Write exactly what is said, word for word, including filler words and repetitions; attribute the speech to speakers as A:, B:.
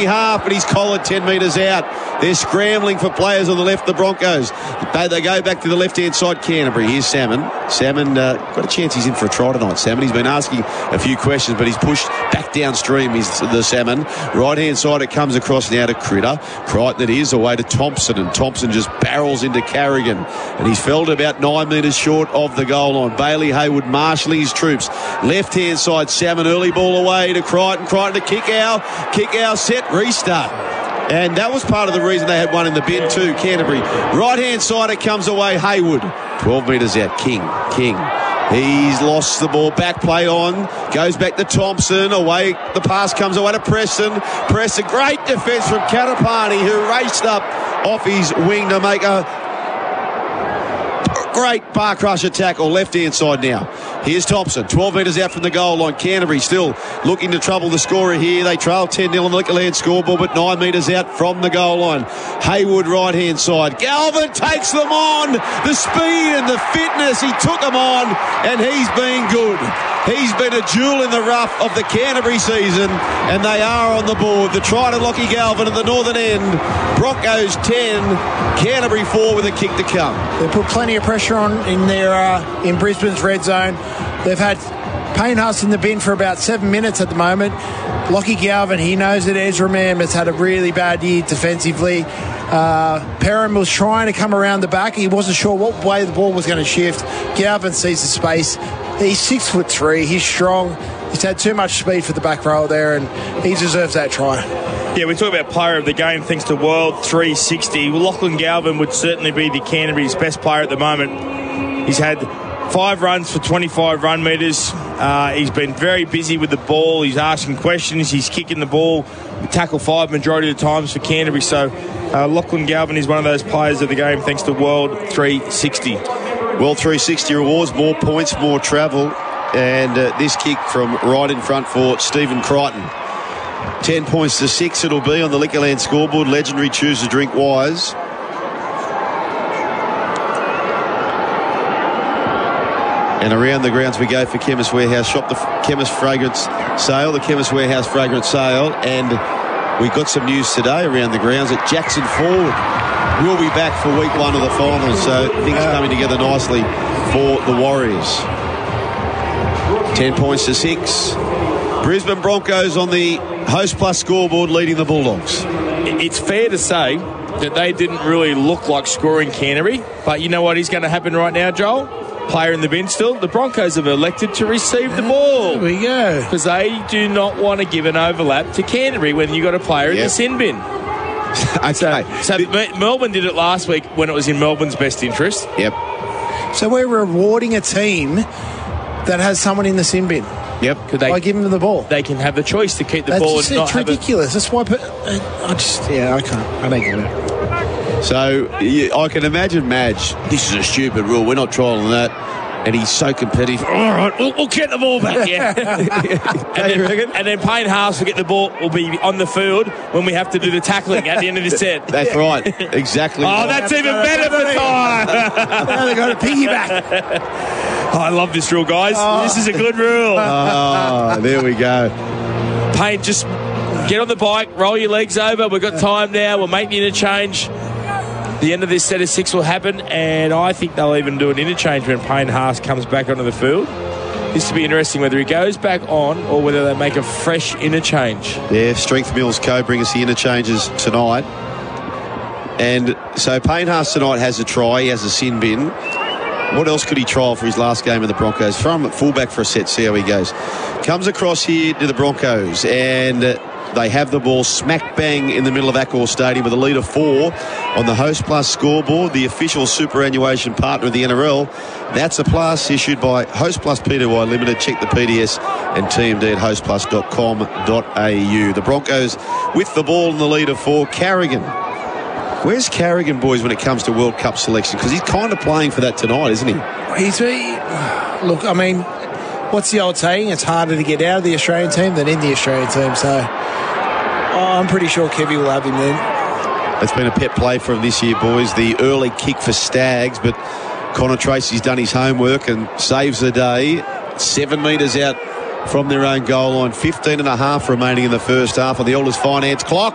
A: half, but he's collared ten metres out. They're scrambling for players on the left, the Broncos. They, they go back to the left-hand side, Canterbury. Here's Salmon. Salmon uh, got a chance he's in for a try tonight, Salmon. He's been asking a few questions, but he's pushed back downstream, he's the Salmon. Right-hand side, it comes across now to Critter. Crichton it is, away to Thompson, and Thompson just barrels into Carrigan. And he's felled about nine metres short of the goal line. Bailey Hayward marshalling his troops. Left-hand side, Salmon, early ball away to Crichton. Crichton to kick out. Kick out, set, restart. And that was part of the reason they had one in the bin too, Canterbury. Right-hand side, it comes away, Hayward. twelve metres out, King. King. He's lost the ball. Back play on. Goes back to Thompson. Away. The pass comes away to Preston. Preston. Great defence from Katapani, who raced up off his wing to make a great bar crusher tackle. Left-hand side now. Here's Thompson. twelve metres out from the goal line. Canterbury still looking to trouble the scorer here. They trail ten nil on the Liquorland scoreboard, but nine metres out from the goal line. Hayward right-hand side. Galvin takes them on. The speed and the fitness. He took them on, and he's been good. He's been a jewel in the rough of the Canterbury season, and they are on the board. The try to Lockie Galvin at the northern end. Broncos ten, Canterbury four with a kick to come.
B: They put plenty of pressure on in their uh, in Brisbane's red zone. They've had Payne Haas in the bin for about seven minutes at the moment. Lockie Galvin, he knows that Ezra Mam has had a really bad year defensively. Uh, Perham was trying to come around the back. He wasn't sure what way the ball was going to shift. Galvin sees the space. He's six foot three. He's strong. He's had too much speed for the back row there, and he deserves that try.
C: Yeah, we talk about player of the game thanks to World three sixty. Well, Lachlan Galvin would certainly be the Canterbury's best player at the moment. He's had five runs for twenty-five run metres. Uh, he's been very busy with the ball. He's asking questions. He's kicking the ball. Tackle five majority of the times for Canterbury. So uh, Lachlan Galvin is one of those players of the game thanks to World three sixty.
A: World three sixty rewards more points, more travel. And uh, this kick from right in front for Stephen Crichton. ten points to six it'll be on the Liquorland scoreboard. Legendary choose to drink wise. And around the grounds we go for Chemist Warehouse. Shop the Chemist Fragrance Sale, the Chemist Warehouse Fragrance Sale. And we got some news today around the grounds that Jackson Ford will be back for week one of the finals. So things are coming together nicely for the Warriors. ten points to six. Brisbane Broncos on the Host Plus scoreboard leading the Bulldogs.
C: It's fair to say that they didn't really look like scoring Canterbury. But you know what is going to happen right now, Joel? Player in the bin still. The Broncos have elected to receive the ball.
B: There we go.
C: Because they do not want to give an overlap to Canterbury when you've got a player in
A: Yep.
C: the sin bin.
A: Okay.
C: So, so
A: The-
C: Melbourne did it last week when it was in Melbourne's best interest.
A: Yep.
B: So we're rewarding a team that has someone in the sin bin
A: Yep.
C: Could they,
B: by giving them the ball.
C: they can have the choice to keep the
B: That's
C: ball
B: just,
C: and not
B: it's
C: have it.
B: ridiculous. That's why I just yeah I can't I don't get it.
A: So yeah, I can imagine Madge, this is a stupid rule, we're not trialling that. And he's so competitive. All right, we'll, we'll get the ball back.
C: Yeah. and, then, and then Payne Haas will get the ball, will be on the field when we have to do the tackling at the end of this set.
A: That's right. Exactly.
C: Oh,
A: right.
C: that's even better for time.
B: Now they've got a piggyback.
C: Oh, I love this rule, guys. Oh. This is a good rule.
A: Oh, there we go.
C: Payne, just get on the bike, roll your legs over. We've got time now. We'll make the interchange. The end of this set of six will happen, and I think they'll even do an interchange when Payne Haas comes back onto the field. This will be interesting whether he goes back on or whether they make a fresh interchange.
A: Yeah, Strength Mills Co. bring us the interchanges tonight. And so Payne Haas tonight has a try. He has a sin bin. What else could he trial for his last game of the Broncos? Throw him at fullback for a set, see how he goes. Comes across here to the Broncos, and they have the ball smack bang in the middle of Accor Stadium with a lead of four on the Host Plus scoreboard, the official superannuation partner of the N R L. That's a plus issued by Host Plus P T Y Limited. Check the P D S and T M D at host plus dot com dot a u. The Broncos with the ball in the lead of four. Carrigan. Where's Carrigan, boys, when it comes to World Cup selection? Because he's kind of playing for that tonight, isn't he?
B: He's he, look, I mean, what's the old saying? It's harder to get out of the Australian team than in the Australian team. So oh, I'm pretty sure Kevy will have him then.
A: It's been a pet play for him this year, boys. The early kick for Stags, but Connor Tracy's done his homework and saves the day. Seven metres out from their own goal line. fifteen and a half remaining in the first half on the Elders Finance clock.